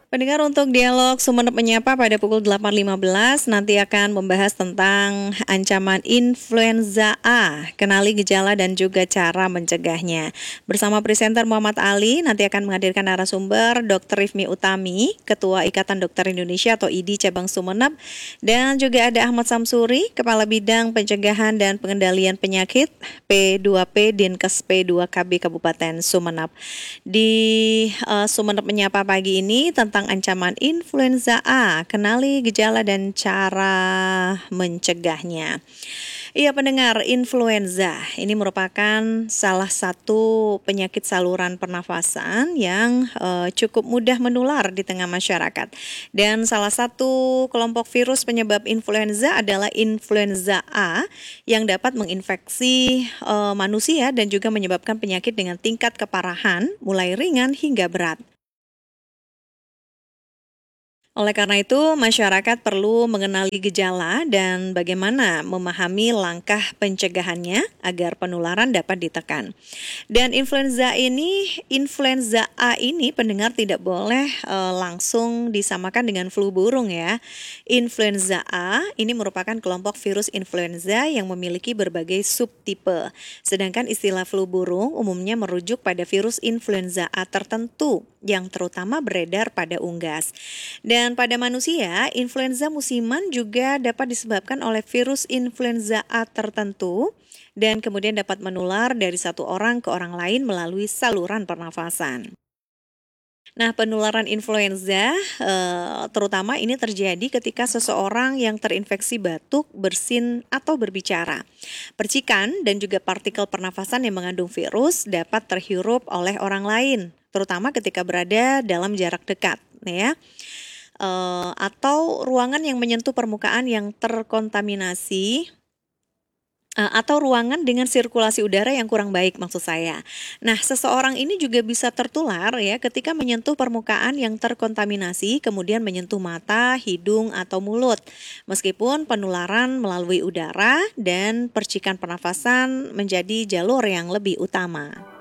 Pendengar, untuk dialog Sumeneb Menyapa pada pukul 8.15 nanti akan membahas tentang ancaman influenza A, kenali gejala dan juga cara mencegahnya. Bersama presenter Muhammad Ali, nanti akan menghadirkan narasumber Dr. Rifmi Utami, Ketua Ikatan Dokter Indonesia atau IDI Cabang Sumeneb, dan juga ada Ahmad Samsuri, Kepala Bidang Pencegahan dan Pengendalian Penyakit P2P Dinkes P2KB Kabupaten Sumeneb. Di Sumeneb Menyapa pagi ini tentang ancaman influenza A, kenali gejala dan cara mencegahnya. Iya pendengar, influenza ini merupakan salah satu penyakit saluran pernafasan yang cukup mudah menular di tengah masyarakat. Dan salah satu kelompok virus penyebab influenza adalah influenza A yang dapat menginfeksi manusia dan juga menyebabkan penyakit dengan tingkat keparahan mulai ringan hingga berat. Oleh karena itu, masyarakat perlu mengenali gejala dan bagaimana memahami langkah pencegahannya agar penularan dapat ditekan. Dan influenza A ini pendengar tidak boleh langsung disamakan dengan flu burung ya. Influenza A ini merupakan kelompok virus influenza yang memiliki berbagai subtipe. Sedangkan istilah flu burung umumnya merujuk pada virus influenza A tertentu yang terutama beredar pada unggas. Dan pada manusia, influenza musiman juga dapat disebabkan oleh virus influenza A tertentu dan kemudian dapat menular dari satu orang ke orang lain melalui saluran pernafasan. Nah, penularan influenza terutama ini terjadi ketika seseorang yang terinfeksi batuk, bersin, atau berbicara. Percikan dan juga partikel pernafasan yang mengandung virus dapat terhirup oleh orang lain, terutama ketika berada dalam jarak dekat, ya. Atau ruangan yang menyentuh permukaan yang terkontaminasi atau ruangan dengan sirkulasi udara yang kurang baik maksud saya. Nah, seseorang ini juga bisa tertular ya ketika menyentuh permukaan yang terkontaminasi kemudian menyentuh mata, hidung atau mulut. Meskipun penularan melalui udara dan percikan pernafasan menjadi jalur yang lebih utama.